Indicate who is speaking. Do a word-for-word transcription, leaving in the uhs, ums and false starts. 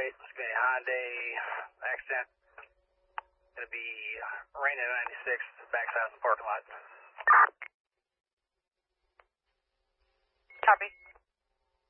Speaker 1: eight. It's going to be a Hyundai Accent. Going to be rain at ninety-six, backside of the parking lot.
Speaker 2: Copy.